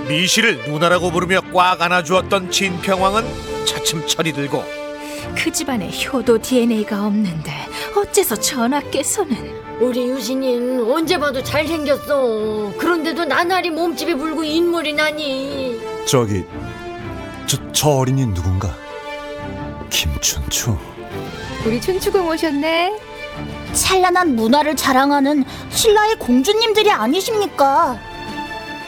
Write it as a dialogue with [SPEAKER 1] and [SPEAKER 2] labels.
[SPEAKER 1] 미시를 누나라고 부르며 꽉 안아주었던 진평왕은 차츰 철이 들고
[SPEAKER 2] 그 집안에 효도 DNA가 없는데 어째서 전하께서는?
[SPEAKER 3] 우리 유신이는 언제 봐도 잘생겼어. 그런데도 나날이 몸집이 불고 인물이 나니.
[SPEAKER 4] 저기 저 어린이 누군가? 김춘추.
[SPEAKER 2] 우리 춘추공 오셨네.
[SPEAKER 5] 찬란한 문화를 자랑하는 신라의 공주님들이 아니십니까?